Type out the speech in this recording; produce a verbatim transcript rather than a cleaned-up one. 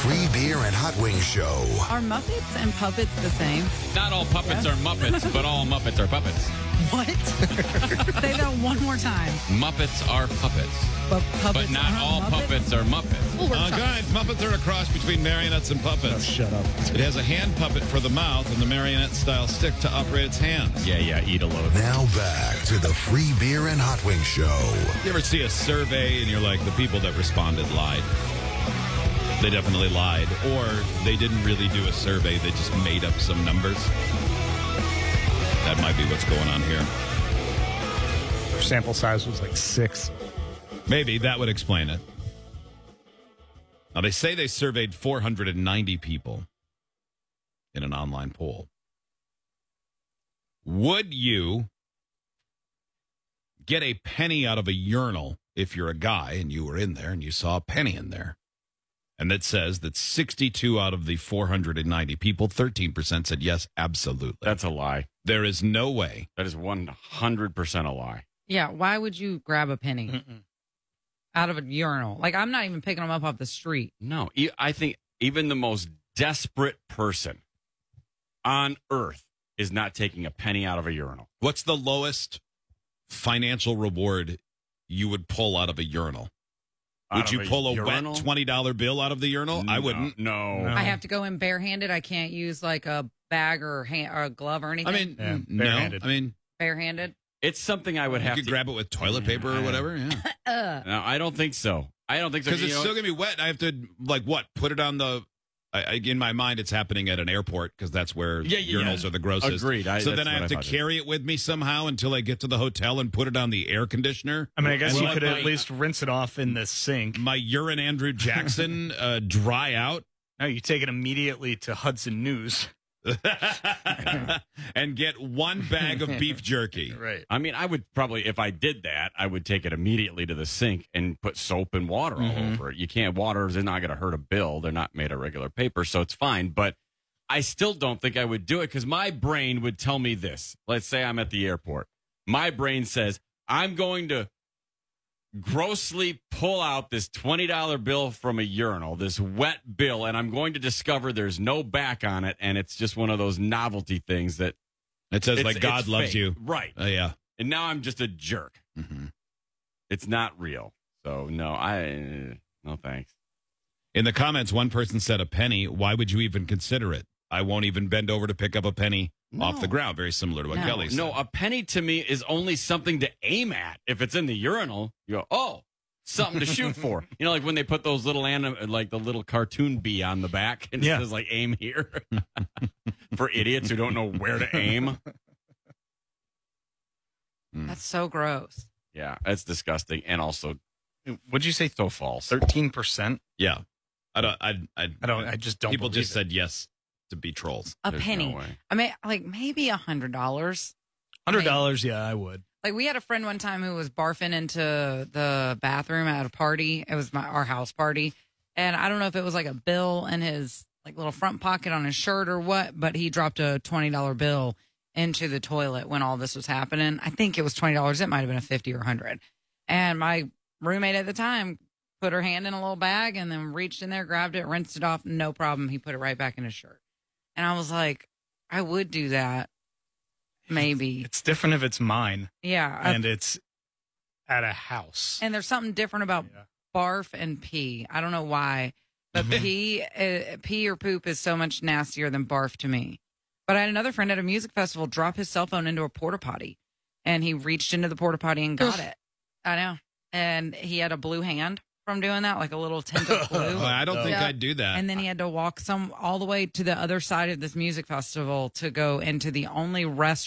Free Beer and Hot Wings Show. Are Muppets and puppets the same? Not all puppets Yeah. are Muppets, but all Muppets are puppets. What? Say that one more time. Muppets are puppets, But puppets but not aren't all Muppets? puppets are Muppets. Well, we're Uh, trying- guys, Muppets are a cross between marionettes and puppets. Oh, shut up. It has a hand puppet for the mouth and the marionette-style stick to operate its hands. Yeah, yeah, eat a load. Now back to the Free Beer and Hot Wings Show. You ever see a survey and you're like, the people that responded lied? They definitely lied. Or they didn't really do a survey. They just made up some numbers. That might be what's going on here. Their sample size was like six. Maybe that would explain it. Now, they say they surveyed four hundred ninety people in an online poll. Would you get a penny out of a urinal if you're a guy and you were in there and you saw a penny in there? And that says that sixty-two out of the four hundred ninety people, thirteen percent said yes, absolutely. That's a lie. There is no way. That is one hundred percent a lie. Yeah, why would you grab a penny Mm-mm. out of a urinal? Like, I'm not even picking them up off the street. No, e- I think even the most desperate person on earth is not taking a penny out of a urinal. What's the lowest financial reward you would pull out of a urinal? Out Would of you pull a urinal? wet twenty dollar bill out of the urinal? I No, wouldn't. No. No. I have to go in barehanded. I can't use like a bag or, hand, or a glove or I anything. mean, Yeah, no. barehanded. I mean, barehanded. It's something I would you have could to grab it with toilet paper or whatever. Yeah, Uh, No, I don't think so. I don't think so. because You it's know still what? gonna be wet. I have to like what? Put it on the. I, I, in my mind, it's happening at an airport because that's where Yeah, yeah, urinals yeah. are the grossest. Agreed. I- so that's then I what have I to thought it- carry it with me somehow until I get to the hotel and put it on the air conditioner. I mean, I guess And you let could my- at least rinse it off in the sink. my urine Andrew Jackson uh, dry out. No, you take it immediately to Hudson News. and get one bag of beef jerky. Right. I mean, I would probably, if I did that, I would take it immediately to the sink and put soap and water all Mhm. over it. You can't, water is not going to hurt a bill. They're not made of regular paper, so it's fine. But I still don't think I would do it because my brain would tell me this. Let's say I'm at the airport. My brain says, I'm going to grossly pull out this twenty dollar bill from a urinal, this wet bill, and I'm going to discover there's no back on it, and it's just one of those novelty things that It says it's- like God it's loves fake. you. Right. Uh, yeah. And now I'm just a jerk. Mm-hmm. It's not real. So no, I no thanks. In the comments, one person said a penny. Why would you even consider it? I won't even bend over to pick up a penny off No. the ground. Very similar to what No. Kelly said. No, a penny to me is only something to aim at. If it's in the urinal, you go, oh, something to shoot for. You know, like when they put those little anim- like the little cartoon bee on the back and it Yeah. says like aim here for idiots who don't know where to aim. that's so gross. Yeah, it's disgusting and also What'd you say? so false. Thirteen percent. Yeah. I don't. I. I, I don't. I just don't. People believe just it. said yes to be trolls. A There's penny. no way. I mean, like maybe a hundred dollars. hundred dollars. Yeah, I would. Like we had a friend one time who was barfing into the bathroom at a party. It was my our house party, and I don't know if it was like a bill in his like little front pocket on his shirt or what, but he dropped a twenty dollar bill into the toilet when all this was happening. I think it was twenty dollars. It might have been a fifty or a hundred. And my roommate at the time put her hand in a little bag and then reached in there, grabbed it, rinsed it off, no problem. He put it right back in his shirt, and I was like, I would do that, maybe. It's different if it's mine Yeah, I- and it's at a house. and there's something different about Yeah. barf and pee. I don't know why, but pee, uh, pee or poop is so much nastier than barf to me. But I had another friend at a music festival drop his cell phone into a porta potty, and he reached into the porta potty and got it. I know, and he had a blue hand from doing that, like a little tint of blue. Well, I don't think Yeah. I'd do that. And then he had to walk some all the way to the other side of this music festival to go into the only restroom